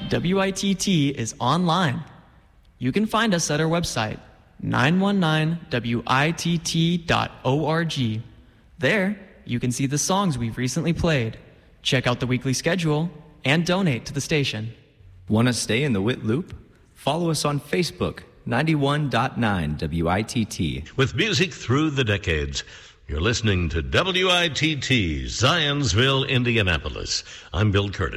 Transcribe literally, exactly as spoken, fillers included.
W I T T is online. You can find us at our website, nine one nine W I T T dot org. There, you can see the songs we've recently played, check out the weekly schedule, and donate to the station. Want to stay in the W I T loop? Follow us on Facebook, ninety-one point nine W I T T. With music through the decades, you're listening to W I T T, Zionsville, Indianapolis. I'm Bill Curtis.